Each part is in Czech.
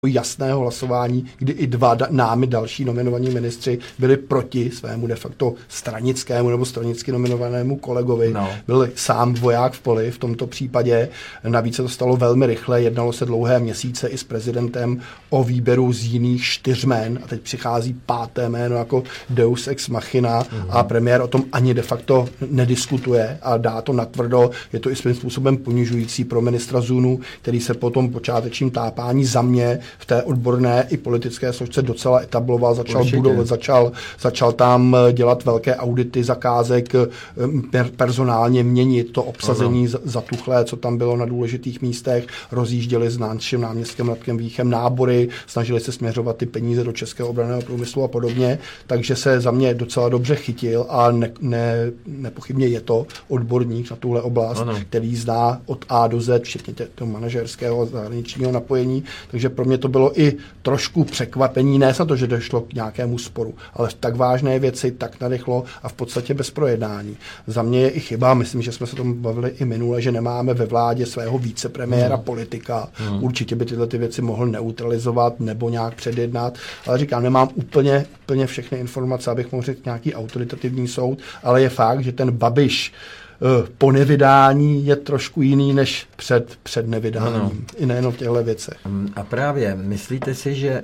jasného hlasování, kdy i dva námi další nominovaní ministři byli proti svému de facto stranickému nebo stranicky nominovanému kolegovi. Byl sám voják v poli v tomto případě. Navíc se to stalo velmi rychle, jednalo se dlouhé měsíce i s prezidentem o výběru z jiných 4 jmen a teď přichází 5. jméno jako Deus ex machina a premiér o tom ani de facto nediskutuje a dá to natvrdo. Je to i svým způsobem ponižující pro ministra Zunu, který se po tom počátečním tápání za mě v té odborné i politické složce docela etabloval, začal budovat, začal tam dělat velké audity zakázek, personálně měnit to obsazení zatuchlé, co tam bylo na důležitých místech, rozjížděli s naším náměstkem Radkem Víchem nábory, snažili se směřovat ty peníze do českého obranného průmyslu a podobně, takže se za mě docela dobře chytil a nepochybně je to odborník na tuhle oblast, který zná od A do Z, včetně toho manažerského zahraničního napojení, takže pro mě to bylo i trošku překvapení, ne za to, že došlo k nějakému sporu, ale v tak vážné věci tak narychlo a v podstatě bez projednání. Za mě je i chyba, myslím, že jsme se tomu bavili i minule, že nemáme ve vládě svého vicepremiéra politika. Určitě by tyhle ty věci mohl neutralizovat nebo nějak předjednat, ale říkám, nemám úplně všechny informace, abych mohl říct nějaký autoritativní soud, ale je fakt, že ten Babiš po nevydání je trošku jiný než před nevydáním. I nejenom v těchto věcech. A právě, myslíte si, že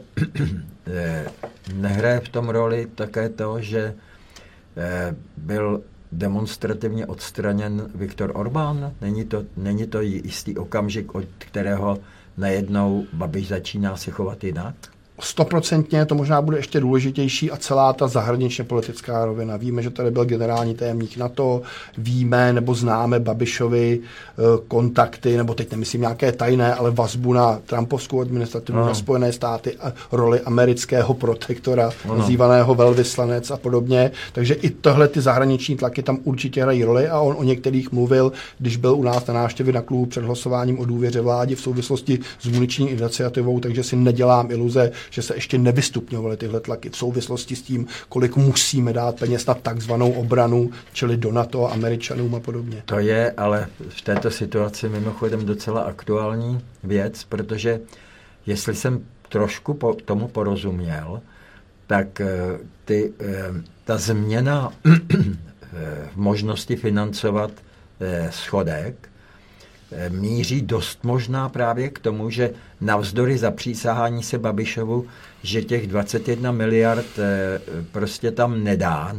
nehraje v tom roli také to, že byl demonstrativně odstraněn Viktor Orbán? Není to jistý okamžik, od kterého najednou Babiš začíná se chovat jinak? 100% to možná bude ještě důležitější a celá ta zahraničně politická rovina. Víme, že tady byl generální tajemník NATO, víme nebo známe Babišovi kontakty, nebo teď nemyslím nějaké tajné, ale vazbu na trumpovskou administrativu, na Spojené státy a roli amerického protektora, nazývaného velvyslanec a podobně. Takže i tohle ty zahraniční tlaky tam určitě hrají roli a on o některých mluvil, když byl u nás na návštěvě na klubu před hlasováním o důvěře vládě v souvislosti s muniční iniciativou, takže si nedělám iluze, že se ještě nevystupňovaly tyhle tlaky v souvislosti s tím, kolik musíme dát peněz na takzvanou obranu, čili do NATO, Američanům a podobně. To je ale v této situaci mimochodem docela aktuální věc, protože jestli jsem trošku tomu porozuměl, tak ta změna v možnosti financovat schodek míří dost možná právě k tomu, že navzdory zapřísahání se Babišovu, že těch 21 miliard prostě tam nedá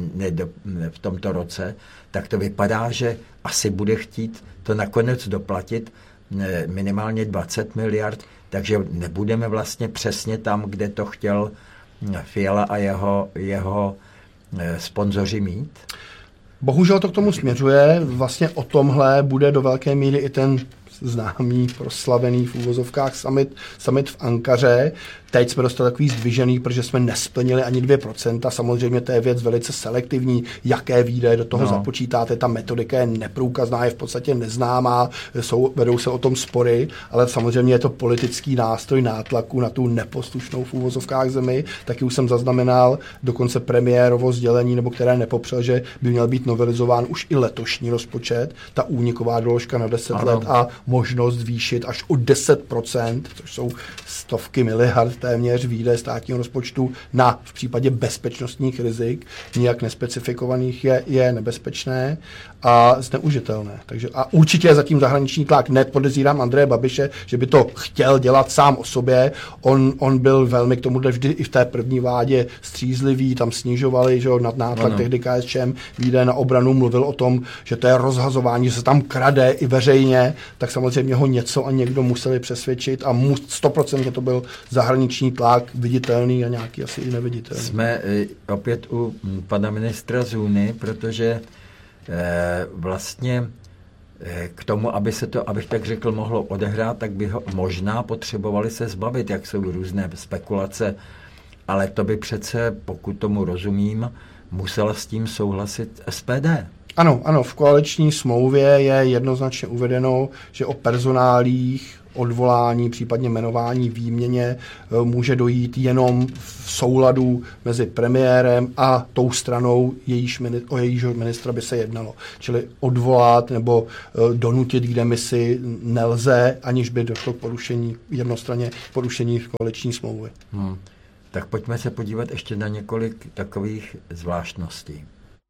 v tomto roce, tak to vypadá, že asi bude chtít to nakonec doplatit minimálně 20 miliard, takže nebudeme vlastně přesně tam, kde to chtěl Fiala a jeho sponzoři mít. Bohužel to k tomu směřuje. Vlastně o tomhle bude do velké míry i ten známý, proslavený v úvozovkách summit v Ankaře. Teď jsme dostali takový zdvižený, protože jsme nesplnili ani 2%. Samozřejmě to je věc velice selektivní, jaké výdaje do toho započítáte. Ta metodika je neprůkazná, je v podstatě neznámá, vedou se o tom spory, ale samozřejmě je to politický nástroj nátlaku na tu neposlušnou v úvozovkách zemi. Taky už jsem zaznamenal dokonce premiérovo sdělení, nebo které nepopřel, že by měl být novelizován už i letošní rozpočet, ta úniková doložka na 10 let a možnost zvýšit až o 10%, což jsou stovky miliard téměř výdaje státního rozpočtu na v případě bezpečnostních rizik, nijak nespecifikovaných, je nebezpečné a zneužitelné. Takže a určitě je zatím zahraniční tlak. Nepodezírám Andreje Babiše, že by to chtěl dělat sám o sobě. On byl velmi k tomu vždy i v té první vládě střízlivý, tam snižovali, že nad nátlak tehdy KSČM výdaje na obranu, mluvil o tom, že to je rozhazování, že se tam krade i veřejně, tak samozřejmě ho něco a někdo museli přesvědčit a 100% to byl zahraniční tlak, viditelný a nějaký asi i neviditelný. Jsme opět u pana ministra Zuny, protože vlastně k tomu, aby se to, abych tak řekl, mohlo odehrát, tak by ho možná potřebovali se zbavit, jak jsou různé spekulace, ale to by přece, pokud tomu rozumím, musela s tím souhlasit SPD. Ano, v koaliční smlouvě je jednoznačně uvedeno, že o personálích odvolání, případně jmenování, výměně může dojít jenom v souladu mezi premiérem a tou stranou, o jejížho ministra by se jednalo. Čili odvolat nebo donutit k demisi nelze, aniž by došlo k porušení jednostranně porušení koaliční smlouvy. Tak pojďme se podívat ještě na několik takových zvláštností.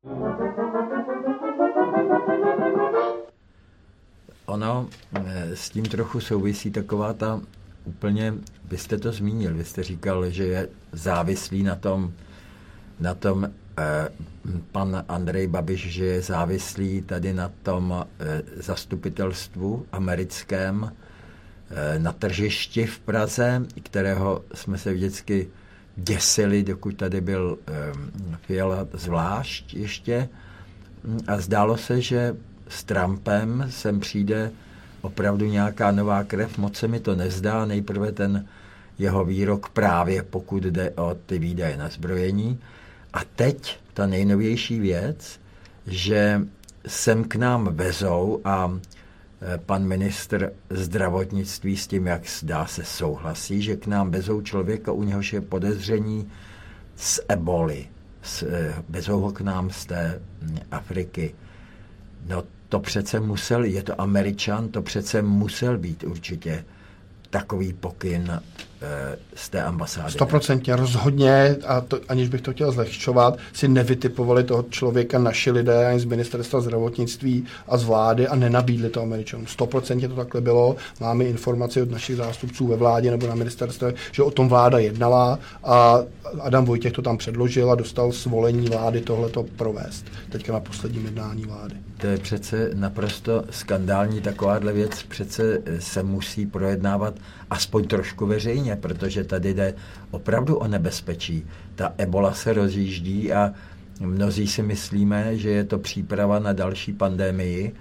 Ono s tím trochu souvisí taková ta úplně, vy jste to zmínil, vy jste říkal, že je závislý na tom pan Andrej Babiš, že je závislý tady na tom zastupitelstvu americkém na tržišti v Praze, kterého jsme se vždycky děsili, dokud tady byl Fiala zvlášť ještě. A zdálo se, že s Trumpem sem přijde opravdu nějaká nová krev, moc se mi to nezdá, nejprve ten jeho výrok právě pokud jde o ty výdaje na zbrojení. A teď ta nejnovější věc, že sem k nám vezou a pan ministr zdravotnictví s tím, jak zdá se, souhlasí, že k nám vezou člověka, u něhož je podezření z eboli. Vezou ho k nám z té Afriky. No to přece musel, je to Američan, to přece musel být určitě takový pokyn z té ambasády. 100% rozhodně, a to, aniž bych to chtěl zlehčovat, si nevytipovali toho člověka naši lidé ani z ministerstva zdravotnictví a z vlády a nenabídli to Američanům. 100% to takhle bylo. Máme informaci od našich zástupců ve vládě nebo na ministerstve, že o tom vláda jednala a Adam Vojtěch to tam předložil a dostal svolení vlády tohleto provést. Teďka na posledním jednání vlády. To je přece naprosto skandální, takováhle věc přece se musí projednávat aspoň trošku veřejně, protože tady jde opravdu o nebezpečí. Ta ebola se rozjíždí a mnozí si myslíme, že je to příprava na další pandemii,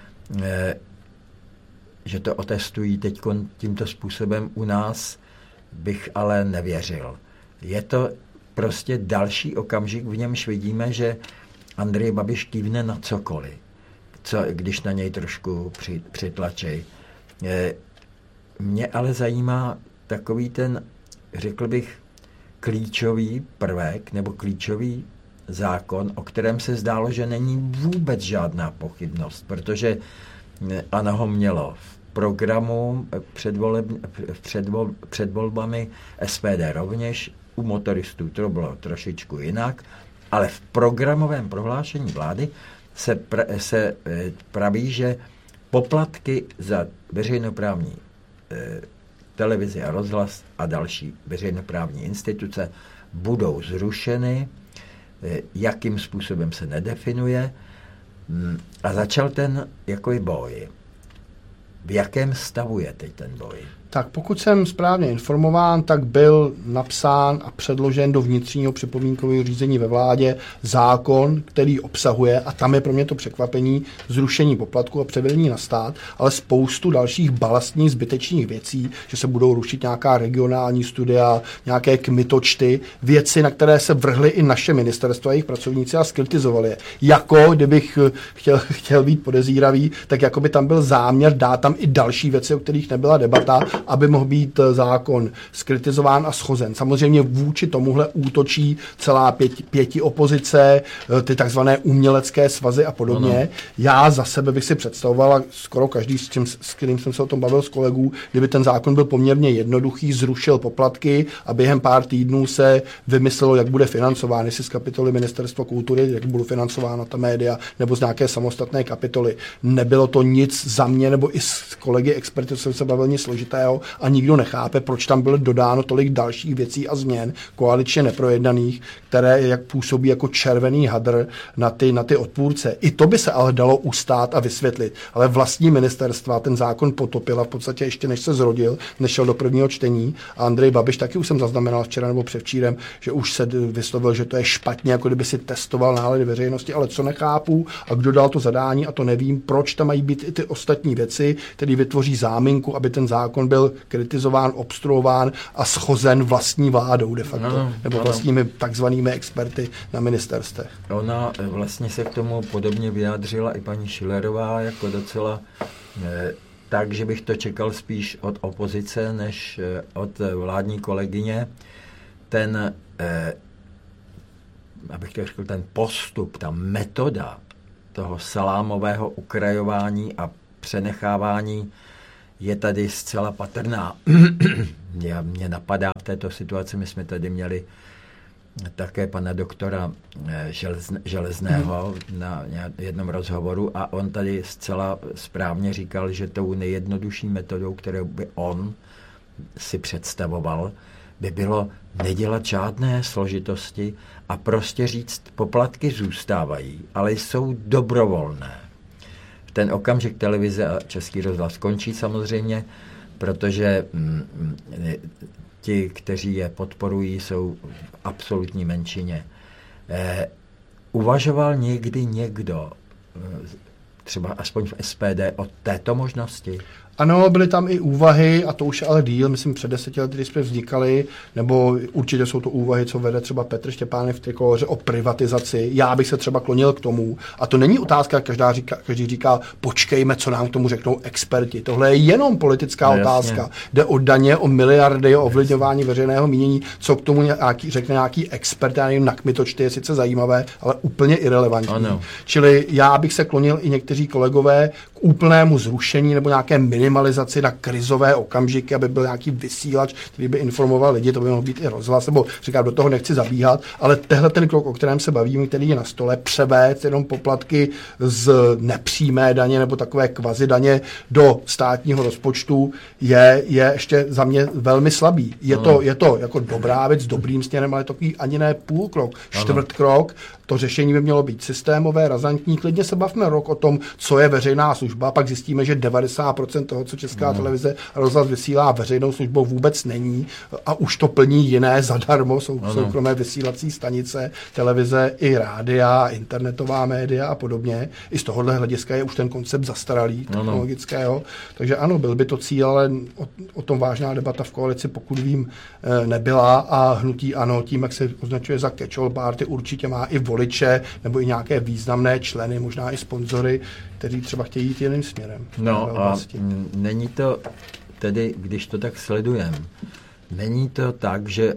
že to otestují teď tímto způsobem u nás, bych ale nevěřil. Je to prostě další okamžik, v němž vidíme, že Andrej Babiš kývne na cokoliv, když na něj trošku přitlačej. Mě ale zajímá takový ten, řekl bych, klíčový prvek nebo klíčový zákon, o kterém se zdálo, že není vůbec žádná pochybnost, protože ANO ho mělo v programu před volbami, SPD rovněž, u motoristů to bylo trošičku jinak, ale v programovém prohlášení vlády se praví, že poplatky za veřejnoprávní televizi a rozhlas a další veřejnoprávní instituce budou zrušeny, jakým způsobem se nedefinuje, a začal ten jakoby boj. V jakém stavu je teď ten boj? Tak pokud jsem správně informován, tak byl napsán a předložen do vnitřního připomínkového řízení ve vládě zákon, který obsahuje, a tam je pro mě to překvapení, zrušení poplatku a převedení na stát, ale spoustu dalších balastních zbytečných věcí, že se budou rušit nějaká regionální studia, nějaké kmitočty, věci, na které se vrhly i naše ministerstva a jejich pracovníci a skritizovali je. Jako, kdybych chtěl být podezíravý, tak jako by tam byl záměr dát tam i další věci, o kterých nebyla debata, aby mohl být zákon skritizován a shozen. Samozřejmě vůči tomuhle útočí celá pěti opozice, ty takzvané umělecké svazy a podobně. Ano. Já za sebe bych si představoval, skoro každý, s kterým jsem se o tom bavil s kolegů, kdyby ten zákon byl poměrně jednoduchý, zrušil poplatky a během pár týdnů se vymyslelo, jak bude financován, jestli z kapitoly Ministerstva kultury, jak budou financována ta média, nebo z nějaké samostatné kapitoly. Nebylo to nic za mě, nebo i s kolegy experty, jsem se bavil, nic složitého a nikdo nechápe, proč tam bylo dodáno tolik dalších věcí a změn koaličně neprojednaných, které jak působí jako červený hadr na ty odpůrce. I to by se ale dalo ustát a vysvětlit. Ale vlastní ministerstva ten zákon potopila v podstatě ještě než se zrodil, než šel do prvního čtení. A Andrej Babiš taky už jsem zaznamenal včera nebo předvčírem, že už se vyslovil, že to je špatně, jako kdyby si testoval nálady veřejnosti, ale co nechápu a kdo dal to zadání a to nevím, proč tam mají být i ty ostatní věci, které vytvoří záminku, aby ten zákon byl kritizován, obstruován a shozen vlastní vládou de facto, nebo vlastními takzvanými experty na ministerstvech. Ona vlastně se k tomu podobně vyjádřila i paní Schillerová jako docela tak, že bych to čekal spíš od opozice, než od vládní kolegyně. Abych to řekl, ten postup, ta metoda toho salámového ukrajování a přenechávání je tady zcela patrná. Mě napadá v této situaci, my jsme tady měli také pana doktora Železného na jednom rozhovoru a on tady zcela správně říkal, že tou nejjednodušší metodou, kterou by on si představoval, by bylo nedělat žádné složitosti a prostě říct, poplatky zůstávají, ale jsou dobrovolné. V ten okamžik televize a Český rozhlas končí samozřejmě, protože ti, kteří je podporují, jsou v absolutní menšině. Uvažoval někdy někdo, třeba aspoň v SPD, o této možnosti? Ano, byly tam i úvahy, a to už je ale díl, myslím před 10 lety, kdy jsme vznikali, nebo určitě jsou to úvahy, co vede třeba Petr Štěpánek v Trikoloře o privatizaci. Já bych se třeba klonil k tomu. A to není otázka, každý říká, počkejme, co nám k tomu řeknou experti. Tohle je jenom politická otázka. Jasně. Jde o daně, o miliardy, o ovlivňování veřejného mínění, co k tomu řekne nějaký expert, já nevím, na kmitočty, je sice zajímavé, ale úplně irelevantní. Ano. Čili já bych se klonil i někteří kolegové k úplnému zrušení nebo nějaké minimalizaci na krizové okamžiky, aby byl nějaký vysílač, který by informoval lidi, to by mohl být i rozhlas, nebo říkám, do toho nechci zabíhat, ale tehle ten krok, o kterém se bavíme, který je na stole, převést jenom poplatky z nepřímé daně nebo takové kvazi daně do státního rozpočtu je ještě za mě velmi slabý. Je to jako dobrá věc s dobrým směrem, ale takový ani ne půl krok, čtvrt krok. To řešení by mělo být systémové, razantní. Klidně se bavme rok o tom, co je veřejná služba, pak zjistíme, že 90% toho, co Česká televize a rozhlas vysílá veřejnou službou, vůbec není a už to plní jiné zadarmo, soukromé vysílací stanice, televize i rádia, internetová média a podobně. I z tohohle hlediska je už ten koncept zastaralý technologického. Takže ano, byl by to cíl, ale o tom vážná debata v koalici, pokud vím, nebyla a hnutí ANO tím, jak se označuje za catch-all party, určitě má i voliče nebo i nějaké významné členy, možná i sponzory, kteří třeba chtějí jít jiným směrem. No a není to tedy, když to tak sledujeme, není to tak, že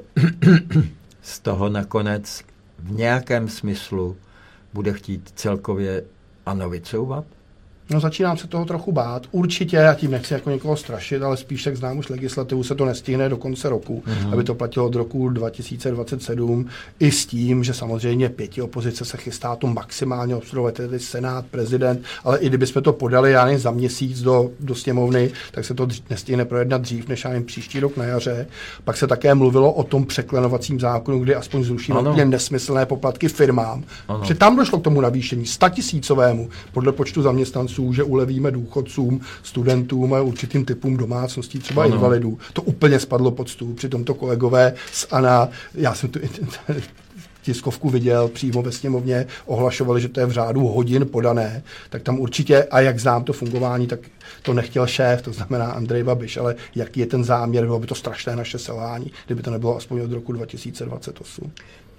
z toho nakonec v nějakém smyslu bude chtít celkově ANO vycouvat? No, začínám se toho trochu bát. Určitě, já tím nechci jako někoho strašit, ale spíš jak znám už legislativu, se to nestihne do konce roku, aby to platilo od roku 2027, i s tím, že samozřejmě 5 opozice se chystá to maximálně obstruovat, tedy Senát, prezident, ale i kdybychom to podali, já nevím, za měsíc do sněmovny, tak se to nestihne projednat dřív, než já nevím, příští rok na jaře. Pak se také mluvilo o tom překlenovacím zákonu, kdy aspoň zrušíme úplně nesmyslné poplatky firmám. Protože tam došlo k tomu navýšení 100 000 podle počtu zaměstnanců, že ulevíme důchodcům, studentům a určitým typům domácností, třeba invalidů. To úplně spadlo pod stůl. Přitom to kolegové z ANO, já jsem tu tiskovku viděl přímo ve sněmovně, ohlašovali, že to je v řádu hodin podané, tak tam určitě, a jak znám to fungování, tak to nechtěl šéf, to znamená Andrej Babiš, ale jaký je ten záměr, bylo by to strašné naše selhání, kdyby to nebylo aspoň od roku 2028.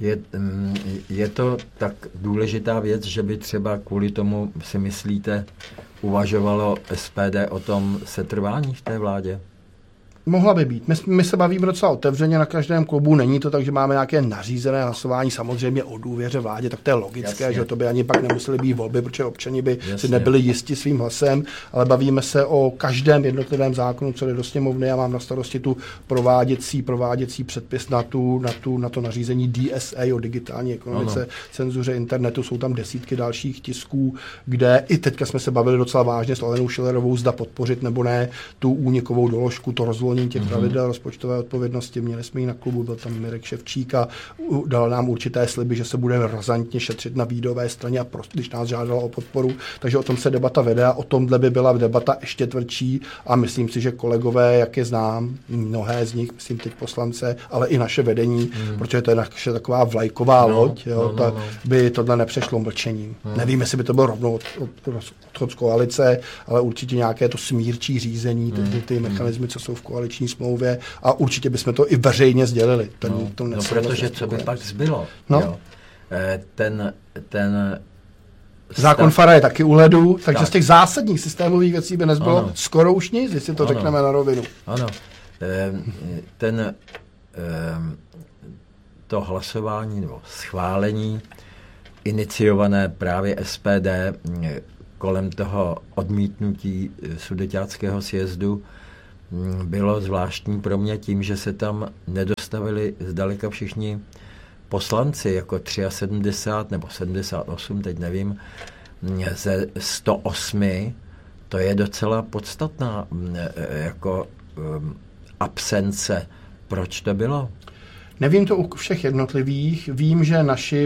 Je to tak důležitá věc, že by třeba kvůli tomu, si myslíte, uvažovalo SPD o tom setrvání v té vládě? Mohla by být. My se bavíme docela otevřeně na každém klubu. Není to tak, že máme nějaké nařízené hlasování, samozřejmě o důvěře vládě, tak to je logické, jasně, že to by ani pak nemusely být volby, protože občani by si nebyli jisti svým hlasem, ale bavíme se o každém jednotlivém zákonu, co jde do sněmovny. Já mám na starosti tu prováděcí předpis na to nařízení DSA o digitální ekonomice, cenzuře internetu. Jsou tam desítky dalších tisků, kde i teďka jsme se bavili docela vážně s Alenou Schillerovou, zda podpořit nebo ne tu únikovou doložku, to rozvolnění těch pravidel rozpočtové odpovědnosti. Měli jsme ji na klubu, byl tam Mirek Ševčík a dal nám určité sliby, že se bude razantně šetřit na výdajové straně, a když nás žádala o podporu. Takže o tom se debata vede a o tomhle by byla debata ještě tvrdší a myslím si, že kolegové, jak je znám, mnohé z nich, myslím teď poslance, ale i naše vedení, protože to je naše taková vlajková loď, by tohle nepřešlo mlčením. Nevím, jestli by to bylo rovnou odchod z koalice, ale určitě nějaké to smírčí řízení, ty mechanismy, co jsou v koaliční smlouvě, a určitě bychom to i veřejně sdělili. Protože co by pak zbylo? Ten Zákon Fara je taky u ledu, takže z těch zásadních systémových věcí by nezbylo skoro už nic, jestli to řekneme na rovinu. Ano. To hlasování nebo schválení iniciované právě SPD kolem toho odmítnutí sudeťáckého sjezdu bylo zvláštní pro mě tím, že se tam nedostavili zdaleka všichni poslanci, jako 73 nebo 78, teď nevím, ze 108, to je docela podstatná jako absence. Proč to bylo? Nevím to u všech jednotlivých. Vím, že naši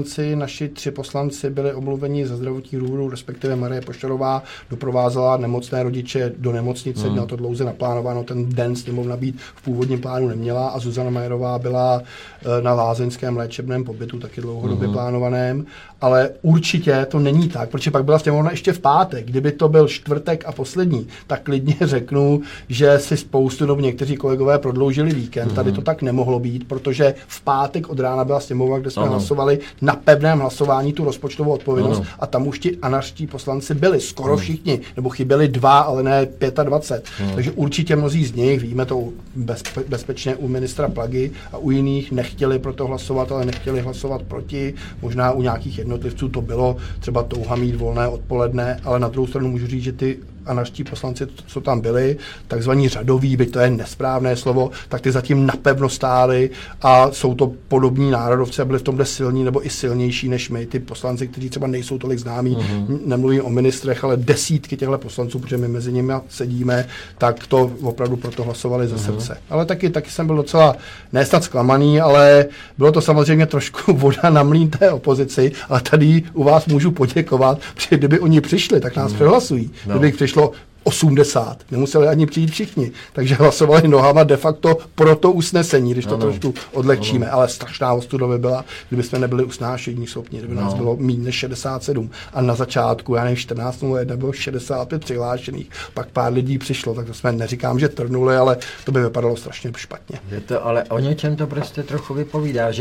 3 poslanci byli omluveni ze zdravotních důvodů, respektive Marie Poštorová doprovázela nemocné rodiče do nemocnice, měla to dlouze naplánováno, ten den sněmovna být v původním plánu neměla a Zuzana Majerová byla na lázeňském léčebném pobytu, taky dlouhodobě plánovaném, ale určitě to není tak, protože pak byla sněmovna ještě v pátek. Kdyby to byl čtvrtek a poslední, tak klidně řeknu, že si spoustu dob někteří kolegové prodloužili víkend. Tady to tak nemohlo být, protože v pátek od rána byla sněmovna, kde jsme hlasovali na pevném hlasování tu rozpočtovou odpovědnost a tam už ti anařští poslanci byli skoro všichni, nebo chyběli 2, ale ne 25. Takže určitě mnozí z nich, víme to bezpečně u ministra Plagy a u jiných, nechtěli pro to hlasovat, ale nechtěli hlasovat proti. Možná u nějakých jednotlivců to bylo třeba touha mít volné odpoledne, ale na druhou stranu můžu říct, že ty anařští poslanci, co tam byli, takzvaní řadoví, byť to je nesprávné slovo, tak ty zatím napevno stáli a jsou to podobní národovci a byli v tomhle silní nebo i silnější než my. Ty poslanci, kteří třeba nejsou tolik známí, nemluvím o ministrech, ale desítky těchto poslanců, protože my mezi nimi sedíme, tak to opravdu proto hlasovali ze srdce. Ale taky jsem byl docela nesnad zklamaný, ale bylo to samozřejmě trošku voda na mlýn té opozici, ale tady u vás můžu poděkovat, protože kdyby oni přišli, tak nás přehlasují. Kdyby přišlo 80, nemuseli ani přijít všichni, takže hlasovali nohama de facto pro to usnesení, když to trošku odlehčíme, ale strašná ostuda by byla, kdyby jsme nebyli usnášení schopni, kdyby nás bylo méně než 67 a na začátku, já nevím, 14.01 bylo 65 přihlášených, pak pár lidí přišlo, tak to jsme neříkám, že trnuli, ale to by vypadalo strašně špatně. Je to, ale o něčem to prostě trochu vypovídá,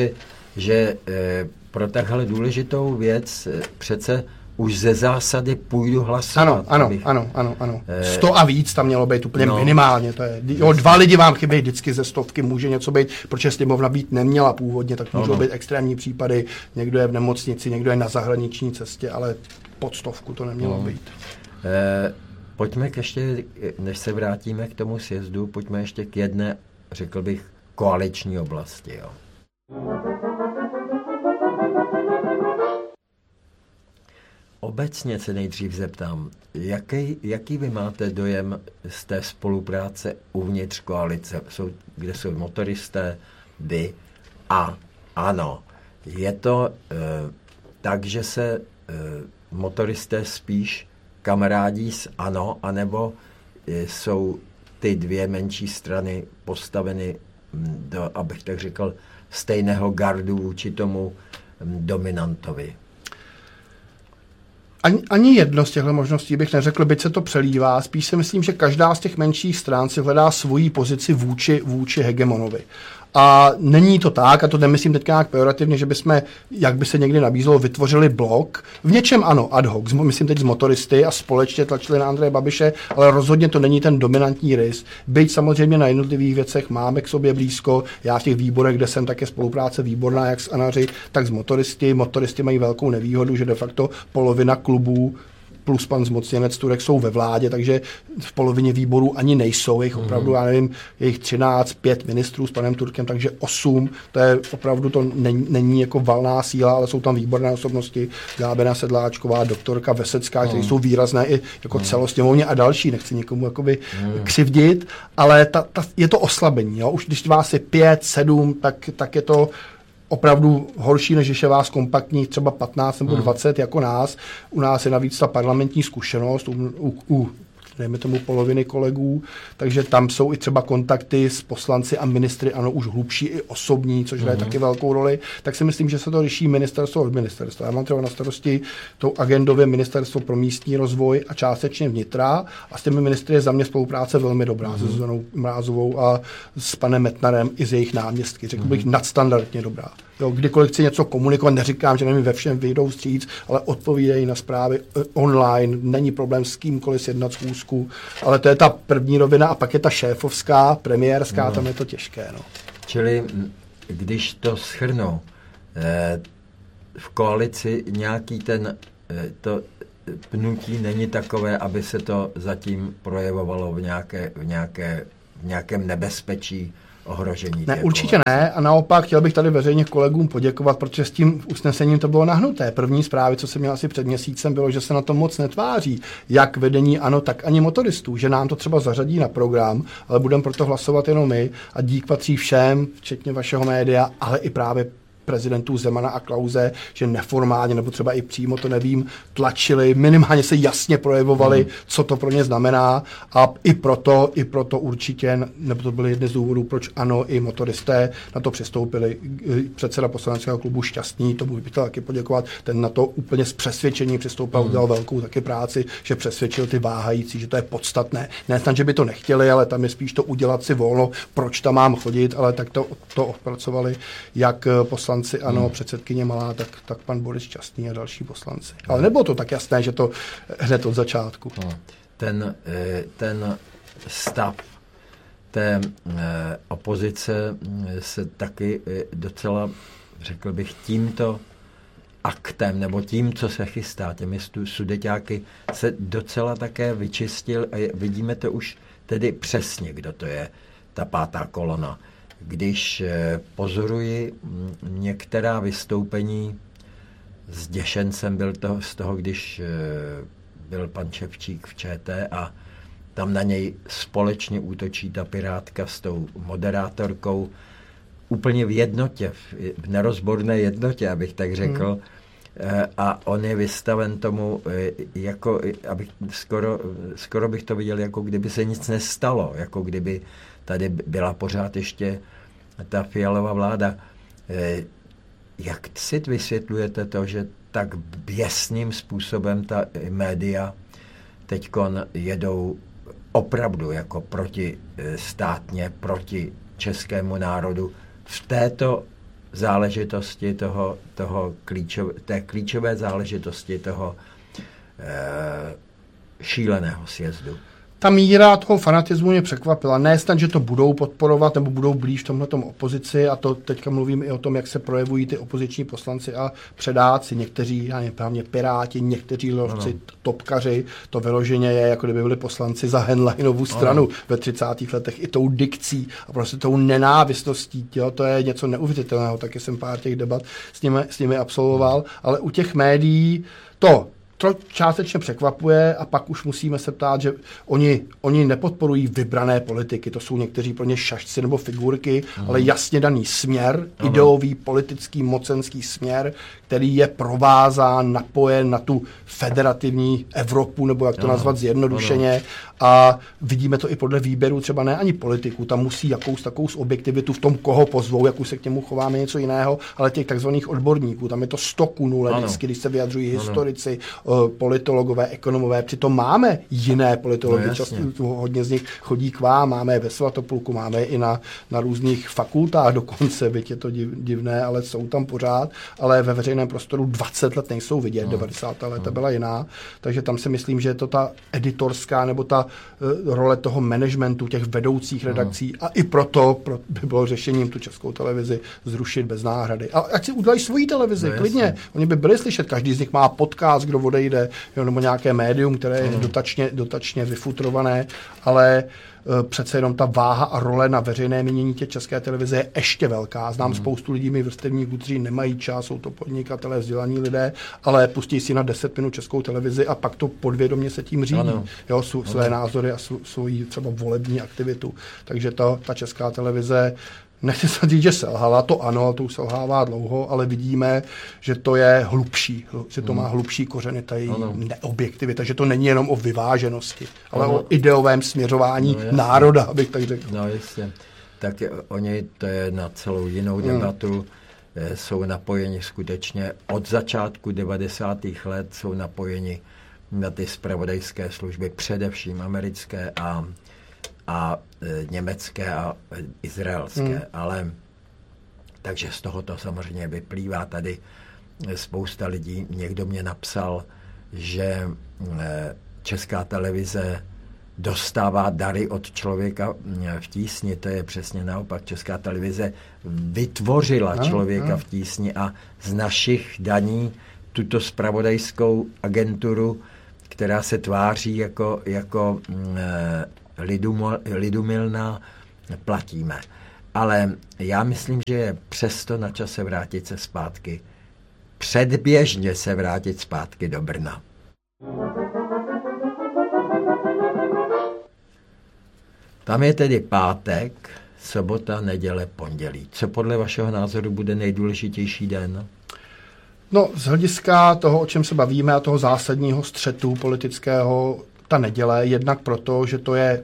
že pro takhle důležitou věc přece už ze zásady půjdu hlasovat. Ano. 100 a víc tam mělo být úplně minimálně. To je, 2 lidi vám chybí vždycky ze 100, může něco být, protože sněmovna být neměla původně, tak můžou být extrémní případy. Někdo je v nemocnici, někdo je na zahraniční cestě, ale pod 100 to nemělo být. Pojďme ještě, než se vrátíme k tomu sjezdu, pojďme ještě k jedné, řekl bych, koaliční oblasti. Jo. Obecně se nejdřív zeptám, jaký vy máte dojem z té spolupráce uvnitř koalice, kde jsou motoristé, vy a ANO. Je to tak, že se motoristé spíš kamarádí s ANO, anebo jsou ty 2 menší strany postaveny do, abych tak řekl, stejného gardu vůči tomu dominantovi? Ani jedno z těchto možností bych neřekl, byť se to přelívá. Spíš si myslím, že každá z těch menších stran si hledá svoji pozici vůči hegemonovi. A není to tak, a to nemyslím teď nějak pejorativně, že bychom, jak by se někdy nabízelo, vytvořili blok. V něčem ano, ad hoc, myslím teď z motoristy a společně tlačili na Andreje Babiše, ale rozhodně to není ten dominantní rys. Byť samozřejmě na jednotlivých věcech máme k sobě blízko. Já v těch výborech, kde jsem, tak je spolupráce výborná, jak s anaři, tak s motoristy. Motoristy mají velkou nevýhodu, že de facto polovina klubů plus pan zmocněnec Turek jsou ve vládě, takže v polovině výborů ani nejsou. Jejich opravdu, já nevím, jejich 13, 5 ministrů s panem Turkem, takže 8. To je opravdu, to není jako valná síla, ale jsou tam výborné osobnosti. Gábena Sedláčková, doktorka Vesecká, které jsou výrazné i jako celosněmovně a další. Nechci někomu jakoby křivdit, ale je to oslabení. Jo? Už když vás je 5, 7, tak je to opravdu horší, než je vás kompaktních třeba 15 nebo 20 jako nás. U nás je navíc ta parlamentní zkušenost, dejme tomu poloviny kolegů, takže tam jsou i třeba kontakty s poslanci a ministry, ano, už hlubší i osobní, což hraje taky velkou roli, tak si myslím, že se to řeší ministerstvo od ministerstva. Já mám třeba na starosti tou agendově ministerstvo pro místní rozvoj a částečně vnitra a s těmi ministry je za mě spolupráce velmi dobrá, se Zuzanou Mrázovou a s panem Metnarem i s jejich náměstky. Řekl bych nadstandardně dobrá. Jo, kdykoliv chci něco komunikovat, neříkám, že nevím, ve všem vyjdou vstříc, ale odpovídají na zprávy online, není problém s kýmkoliv sjednat schůzku, ale to je ta první rovina a pak je ta šéfovská, premiérská, tam je to těžké. No. Čili když to shrnu, v koalici nějaký to pnutí není takové, aby se to zatím projevovalo v nějakém nebezpečí ohrožení. Ne, určitě ne a naopak chtěl bych tady veřejně kolegům poděkovat, protože s tím usnesením to bylo nahnuté. První zprávy, co jsem měl asi před měsícem, bylo, že se na to moc netváří, jak vedení ANO, tak ani motoristů, že nám to třeba zařadí na program, ale budeme proto hlasovat jenom my a dík patří všem, včetně vašeho média, ale i právě prezidentů Zemana a Klause, že neformálně, nebo třeba i přímo, to nevím, tlačili, minimálně se jasně projevovali, co to pro ně znamená a i proto určitě, nebo to byly jedny z důvodů, proč ANO i motoristé na to přistoupili. Předseda poslaneckého klubu Šťastný, tomu bych chtěl taky poděkovat, ten na to úplně z přesvědčení přistoupil, udělal velkou taky práci, že přesvědčil ty váhající, že to je podstatné. Ne snad, že by to nechtěli, ale tam je spíš to udělat si volno, proč tam mám chodit, ale tak to odpracovali jak poslanci ANO, předsedkyně Malá, tak pan Boris Šťastný a další poslanci. Ale nebylo to tak jasné, že to hned od začátku. Ten stav té opozice se taky docela, řekl bych, tímto aktem, nebo tím, co se chystá, těmi sudeťáky, se docela také vyčistil a vidíme to už tedy přesně, kdo to je, ta pátá kolona. Když pozoruji některá vystoupení, zděšen jsem byl z toho, když byl pan Ševčík v ČT a tam na něj společně útočí ta pirátka s tou moderátorkou úplně v jednotě, v nerozborné jednotě, abych tak řekl. A on je vystaven tomu, jako, abych skoro bych to viděl, jako kdyby se nic nestalo, jako kdyby tady byla pořád ještě ta Fialová vláda. Jak si vysvětlujete to, že tak běsným způsobem ta média teďkon jedou opravdu jako protistátně, proti českému národu v této záležitosti té klíčové záležitosti toho šíleného sjezdu? Ta míra toho fanatismu mě překvapila. Ne snad, že to budou podporovat nebo budou blíž v tomhletom opozici a to teďka mluvím i o tom, jak se projevují ty opoziční poslanci a předáci. Někteří, hlavně Piráti, někteří lovci, topkaři, to vyloženě je, jako kdyby byli poslanci za Henleinovu stranu ve 30. letech i tou dikcí a prostě tou nenávistností. To je něco neuvěřitelného, taky jsem pár těch debat s nimi absolvoval, ale u těch médií to částečně překvapuje a pak už musíme se ptát, že oni nepodporují vybrané politiky, to jsou někteří pro ně šašci nebo figurky, ale jasně daný směr, ideový, politický, mocenský směr, který je provázán, napojen na tu federativní Evropu, nebo jak to nazvat zjednodušeně. A vidíme to i podle výběru třeba ne ani politiků, tam musí jakous takovou objektivitu v tom, koho pozvou, jak už se k němu chováme něco jiného, ale těch takzvaných odborníků, tam je to 100 k 0 vždycky, když se vyjadřují historici, politologové, ekonomové, přitom máme jiné politology, hodně z nich chodí k vám, máme je ve Svatopluku, máme je i na různých fakultách dokonce, byť je to divné, ale jsou tam pořád, ale ve veřejném prostoru 20 let nejsou vidět, 90. léta byla jiná, takže tam si myslím, že je to ta editorská nebo ta role toho managementu, těch vedoucích redakcí a i proto by bylo řešením tu Českou televizi zrušit bez náhrady. A ať si udělají svoji televizi, klidně. Oni by byli slyšet, každý z nich má podcast, kdo odejde, nebo nějaké médium, které je dotačně vyfutrované, ale přece jenom ta váha a role na veřejné mínění těch České televize je ještě velká. Znám spoustu lidí, mých vrstevníků, kteří nemají čas, jsou to podnikatelé, vzdělaní lidé, ale pustí si na 10 minut Českou televizi a pak to podvědomě se tím řídí. Své názory a svoji třeba volební aktivitu. Takže ta Česká televize, nechci se říct, že selhala, to ano, to už selhává dlouho, ale vidíme, že to je hlubší, že to má hlubší kořeny, ta její neobjektivita, že to není jenom o vyváženosti, ale o ideovém směřování národa, abych tak řekl. No jasně. Tak oni, to je na celou jinou debatu, jsou napojeni skutečně od začátku 90. let, jsou napojeni na ty zpravodajské služby, především americké a německé a izraelské, ale Takže z toho to samozřejmě vyplývá tady spousta lidí. Někdo mě napsal, že Česká televize dostává dary od člověka v tísni. To je přesně naopak. Česká televize vytvořila člověka v tísni a z našich daní tuto zpravodajskou agenturu, která se tváří jako lidumilná, platíme. Ale já myslím, že je přesto na čase vrátit se zpátky. Předběžně se vrátit zpátky do Brna. Tam je tedy pátek, sobota, neděle, pondělí. Co podle vašeho názoru bude nejdůležitější den? No, z hlediska toho, o čem se bavíme, a toho zásadního střetu politického, ta neděle, jednak proto, že to je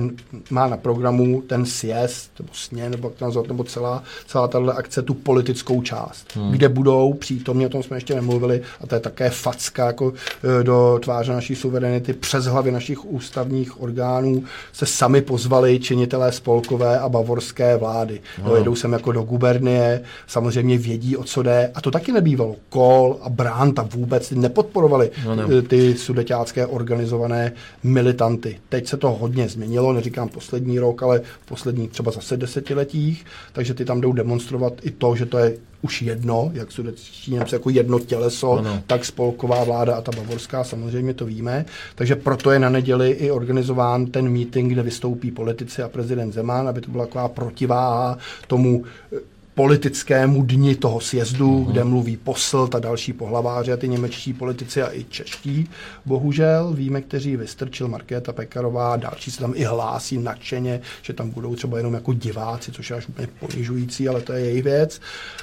má na programu ten sjezd, nebo sně, nebo jak to nazvat, nebo celá tato akce, tu politickou část, kde budou přítomně, o tom jsme ještě nemluvili, a to je také facka jako do tváře naší suverenity, přes hlavy našich ústavních orgánů se sami pozvali činitelé spolkové a bavorské vlády. Jedou sem jako do gubernie, samozřejmě vědí, o co jde, a to taky nebývalo. Kohl a Brandt a vůbec nepodporovali ty sudeťácké organizované militanty. Teď se to hodně změnilo, neříkám poslední rok, ale v posledních třeba zase desetiletích, takže ty tam jdou demonstrovat i to, že to je už jedno, jak sudetští Němci jako jedno těleso, tak spolková vláda a ta bavorská, samozřejmě to víme. Takže proto je na neděli i organizován ten meeting, kde vystoupí politici a prezident Zeman, aby to byla taková protiváha tomu politickému dni toho sjezdu, kde mluví posl, ta další pohlaváři a ty němečtí politici a i čeští. Bohužel víme, kteří Vystrčil, Markéta Pekarová, další se tam i hlásí nadšeně, že tam budou třeba jenom jako diváci, což je až úplně ponižující, ale to je jejich věc.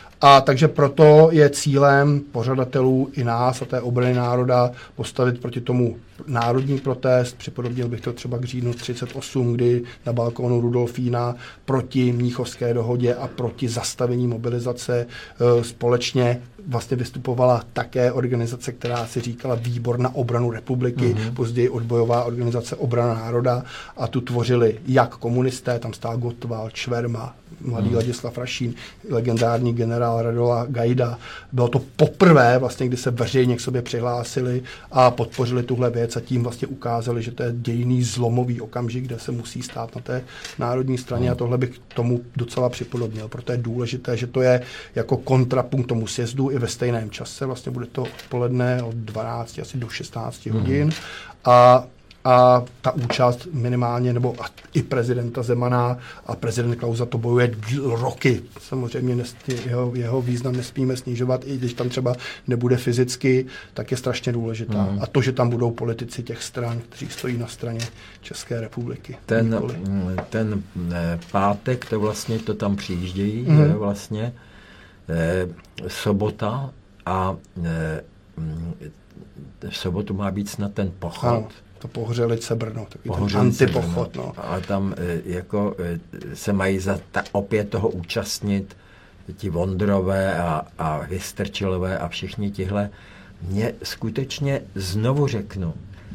A takže proto je cílem pořadatelů i nás a té obrany národa postavit proti tomu národní protest. Připodobnil bych to třeba k říjnu 1938, kdy na balkónu Rudolfína proti Mnichovské dohodě a proti zastavení mobilizace společně vlastně vystupovala také organizace, která si říkala Výbor na obranu republiky, později odbojová organizace Obrana národa, a tu tvořili jak komunisté, tam stál Gottwald, Šverma, mladý Ladislav Rašín, legendární generál Radola Gajda. Bylo to poprvé, vlastně, kdy se veřejně k sobě přihlásili a podpořili tuhle věc a tím vlastně ukázali, že to je dějinný zlomový okamžik, kde se musí stát na té národní straně, a tohle bych tomu docela připodobnil. Proto je důležité, že to je jako kontrapunkt tomu sjezdu i ve stejném čase. Vlastně bude to odpoledne od 12 asi do 16 hodin a ta účast minimálně, nebo i prezidenta Zemana a prezident Klausa to bojuje roky. Samozřejmě jeho význam nesmíme snižovat, i když tam třeba nebude fyzicky, tak je strašně důležitá. A to, že tam budou politici těch stran, kteří stojí na straně České republiky. Ten pátek, to vlastně to tam přijíždějí, vlastně sobota a v sobotu má být snad ten pochod. Ano. To Pohřelice Brno, takový ten antipochod. No. A tam jako se mají opět toho účastnit ti Vondrové a Vystrčilové a všichni tihle. Mě skutečně znovu řeknu,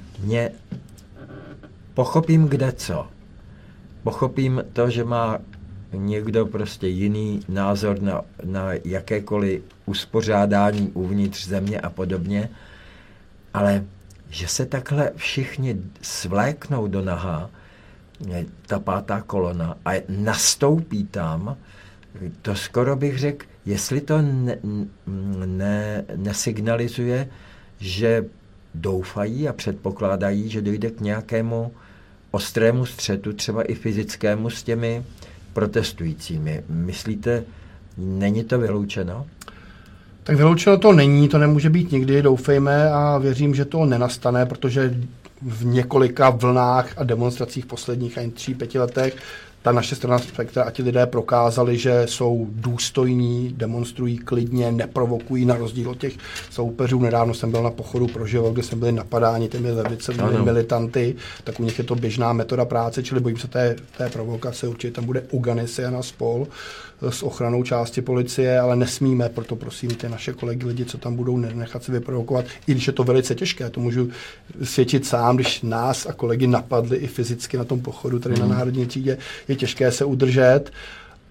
pochopím kde co. Pochopím to, že má někdo prostě jiný názor na jakékoliv uspořádání uvnitř země a podobně, ale že se takhle všichni svléknou do nahá, ta pátá kolona, a nastoupí tam, to skoro bych řekl, jestli to nesignalizuje, že doufají a předpokládají, že dojde k nějakému ostrému střetu, třeba i fyzickému, s těmi protestujícími. Myslíte, není to vyloučeno? Tak vyloučeno to není, to nemůže být nikdy, doufejme, a věřím, že to nenastane, protože v několika vlnách a demonstracích posledních ani 3-5 letech ta naše strana Spektra a ti lidé prokázali, že jsou důstojní, demonstrují klidně, neprovokují na rozdíl od těch soupeřů. Nedávno jsem byl na pochodu pro život, kde jsme byli napadáni těmi levicovými militanty, tak u nich je to běžná metoda práce, čili bojím se té provokace, určitě tam bude Uganisiana spol s ochranou části policie, ale nesmíme, proto prosím ty naše kolegy, lidi, co tam budou, nechat si vyprovokovat, i když je to velice těžké, to můžu svědčit sám, když nás a kolegy napadli i fyzicky na tom pochodu, tady na Národní třídě, je těžké se udržet.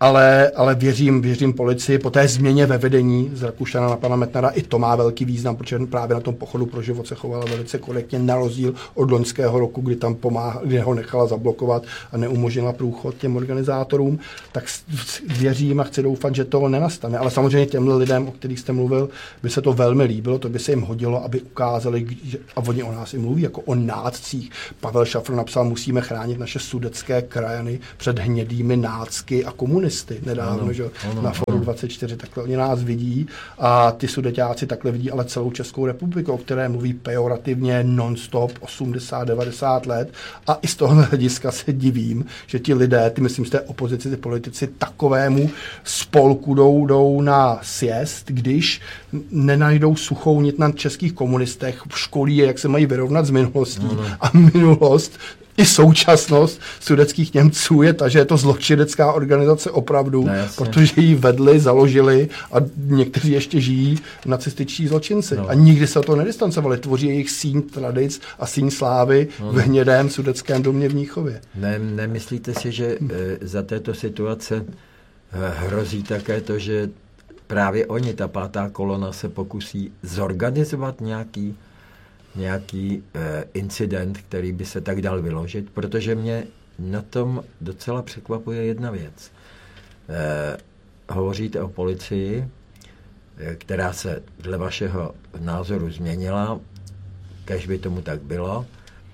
ale věřím policii. Po té změně ve vedení z Rakušana na pana Metnara i to má velký význam, protože právě na tom pochodu pro život se chovala velice korektně, na rozdíl od loňského roku, kdy tam kdy ho nechala zablokovat a neumožnila průchod těm organizátorům. Tak věřím a chci doufat, že to nenastane. Ale samozřejmě těmhle lidem, o kterých jste mluvil, by se to velmi líbilo, to by se jim hodilo, aby ukázali, a oni o nás i mluví, jako o nácích. Pavel Šafr napsal, musíme chránit naše sudetské krajany před hnědými nácky a komunisty. Nedávno, že na Foru 24 takhle oni nás vidí a ty Sudeťáci takhle vidí, ale celou Českou republiku, o které mluví pejorativně non-stop 80-90 let. A i z tohohle hlediska se divím, že ti lidé, ty myslím z té opozici, ty politici takovému spolku jdou na sjezd, když nenajdou suchou nit na českých komunistech, školí je, jak se mají vyrovnat s minulostí. A minulost i současnost sudetských Němců je ta, že je to zločinecká organizace opravdu, protože ji vedli, založili a někteří ještě žijí nacističtí zločinci. A nikdy se o to nedistancovali. Tvoří jejich síň tradic a síň slávy v hnědém sudeckém domě v Mnichově. Nemyslíte si, že za této situace hrozí také to, že právě oni, ta pátá kolona, se pokusí zorganizovat nějaký incident, který by se tak dal vyložit, protože mě na tom docela překvapuje jedna věc. Hovoříte o policii, která se dle vašeho názoru změnila, kež by tomu tak bylo.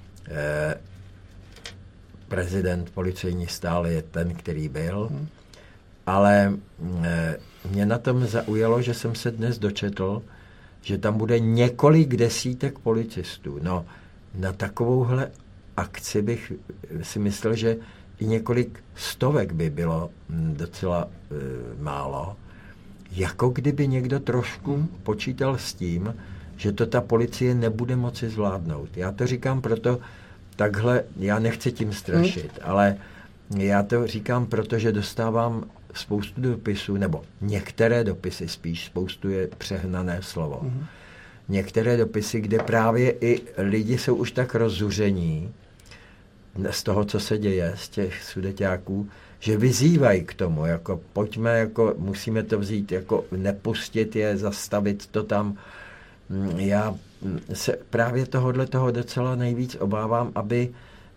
Prezident policejní stále je ten, který byl, ale mě na tom zaujalo, že jsem se dnes dočetl, že tam bude několik desítek policistů. No, na takovouhle akci bych si myslel, že i několik stovek by bylo docela málo. Jako kdyby někdo trošku počítal s tím, že to ta policie nebude moci zvládnout. Já to říkám proto, takhle, já nechci tím strašit, ale já to říkám proto, že dostávám spoustu dopisů, nebo některé dopisy spíš, spoustu je přehnané slovo. Některé dopisy, kde právě i lidi jsou už tak rozzuření z toho, co se děje, z těch Sudeťáků, že vyzývají k tomu, jako pojďme, jako musíme to vzít, jako nepustit je, zastavit to tam. Já se právě toho docela nejvíc obávám, aby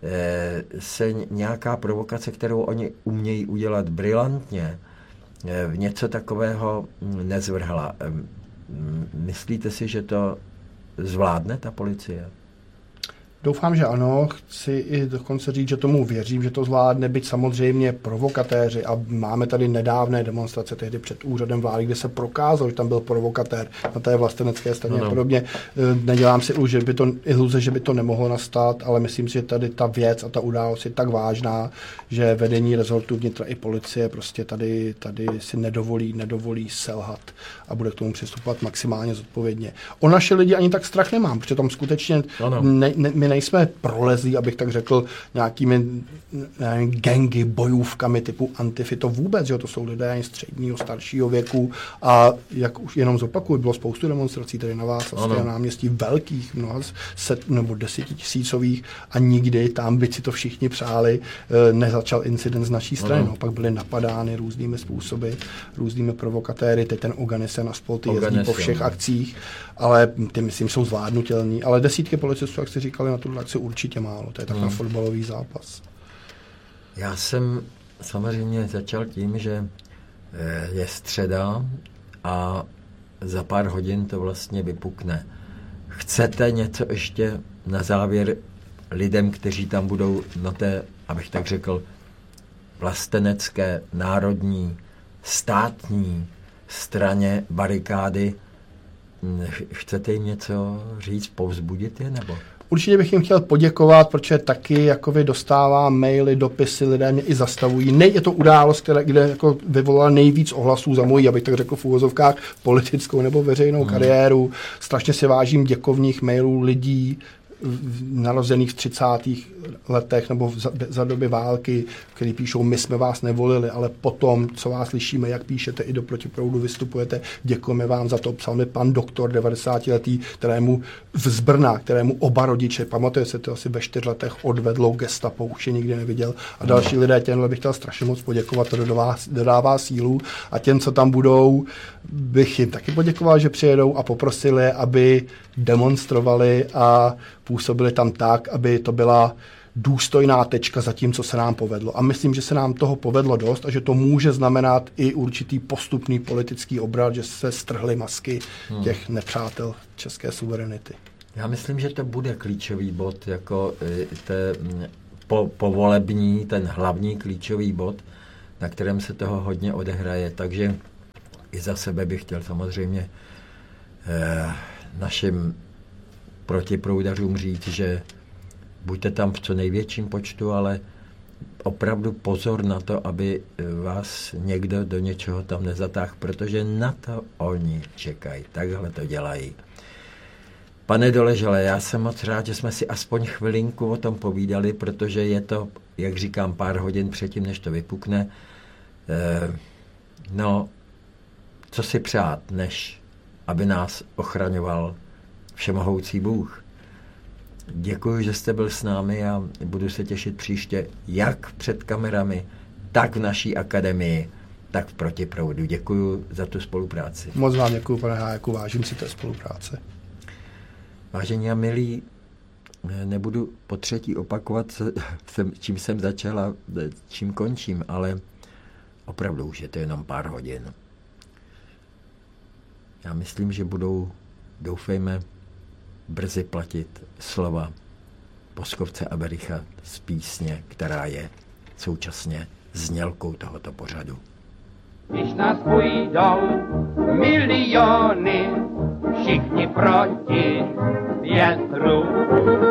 se nějaká provokace, kterou oni umějí udělat brilantně, v něco takového nezvrhla. Myslíte si, že to zvládne ta policie? Doufám, že ano. Chci i dokonce říct, že tomu věřím, že to zvládne, byť samozřejmě provokatéři. A máme tady nedávné demonstrace tehdy před úřadem vlády, kde se prokázalo, že tam byl provokatér na té vlastenecké straně a podobně. Nedělám si iluze, že by to nemohlo nastat, ale myslím si, že tady ta věc a ta událost je tak vážná, že vedení rezortu vnitra i policie prostě tady si nedovolí selhat a bude k tomu přistupovat maximálně zodpovědně. O naše lidi ani tak strach nemám, protože tam skutečně my nejsme prolezlí, abych tak řekl, nějakými gangy, bojůvkami typu Antify, to vůbec, že to jsou lidé středního, staršího věku a jak už jenom zopakuju, bylo spoustu demonstrací tady na Václavském náměstí, velkých, mnoha nebo 10 000 a nikdy tam, byť si to všichni přáli, nezačal incident z naší strany. No, pak byly napadány různými způsoby, různými provokatéry, teď ten Oganese na Spolty jezdí po všech akcích, ale ty, myslím, jsou zvládnutelní, ale desítky policistů, jak jsi říkali, na tuhle akci určitě málo. To je tak na fotbalový zápas. Já jsem samozřejmě začal tím, že je středa a za pár hodin to vlastně vypukne. Chcete něco ještě na závěr lidem, kteří tam budou na té, abych tak řekl, vlastenecké, národní, státní straně barikády, chcete jim něco říct, povzbudit je, nebo? Určitě bych jim chtěl poděkovat, protože taky jako vy dostávám maily, dopisy, lidé mě i zastavují. Je to událost, kde jako vyvolala nejvíc ohlasů za moji, abych tak řekl v úvozovkách, politickou nebo veřejnou kariéru. Strašně si vážím děkovných mailů lidí, narozených v 30. letech nebo za doby války, který píšou, my jsme vás nevolili, ale potom, co vás slyšíme, jak píšete, i do Protiproudu vystupujete, děkujeme vám za to. Psal mi pan doktor 90letý, z Brna, kterému oba rodiče, pamatuje se to, asi ve 4 letech odvedlo gestapo, už je nikdy neviděl. A další lidé, těmhle bych chtěl strašně moc poděkovat, to dodává sílu. A těm, co tam budou, bych jim taky poděkoval, že přijedou a poprosili, aby demonstrovali a působili tam tak, aby to byla důstojná tečka za tím, co se nám povedlo. A myslím, že se nám toho povedlo dost a že to může znamenat i určitý postupný politický obrat, že se strhly masky těch nepřátel české suverenity. Já myslím, že to bude klíčový bod, jako povolební, ten hlavní klíčový bod, na kterém se toho hodně odehraje. Takže i za sebe bych chtěl samozřejmě našim protiproudařům říct, že buďte tam v co největším počtu, ale opravdu pozor na to, aby vás někdo do něčeho tam nezatáhl, protože na to oni čekají. Takhle to dělají. Pane Doležale, já jsem moc rád, že jsme si aspoň chvilinku o tom povídali, protože je to, jak říkám, pár hodin předtím, než to vypukne. Co si přát, než aby nás ochraňoval všemohoucí Bůh. Děkuji, že jste byl s námi a budu se těšit příště jak před kamerami, tak v naší akademii, tak v Protiproudu. Děkuji za tu spolupráci. Moc vám děkuji, pane Hájku, vážím si té spolupráce. Vážení a milí, nebudu po třetí opakovat, čím jsem začal a čím končím, ale opravdu už je to jenom pár hodin. Já myslím, že budou, doufejme, brzy platit slova Poskovce a Bericha z písně, která je současně znělkou tohoto pořadu. Když nás půjdou miliony, všichni proti větru,